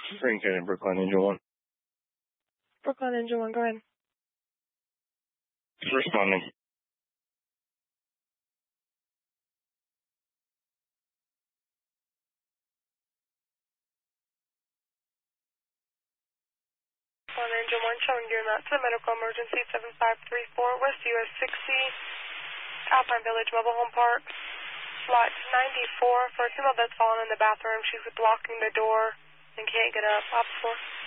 Green Canyon, Brookline, Angel 1. Brookline, Angel 1, go ahead. Responding. Brookline, Angel 1, showing gear mat to the medical emergency 7534 West US 60, Alpine Village Mobile Home Park. Lot 94 for a female that's fallen in the bathroom. She's blocking the door and can't get up. Op 4.